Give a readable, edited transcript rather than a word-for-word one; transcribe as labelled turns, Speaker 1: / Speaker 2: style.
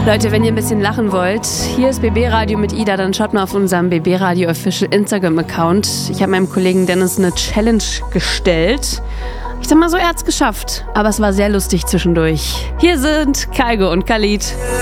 Speaker 1: Leute, wenn ihr ein bisschen lachen wollt, hier ist BB Radio mit Ida, dann schaut mal auf unserem BB Radio Official Instagram-Account. Ich habe meinem Kollegen Dennis eine Challenge gestellt. Ich sag mal so, er hat's geschafft, aber es war sehr lustig zwischendurch. Hier sind Kaigo und Khalid.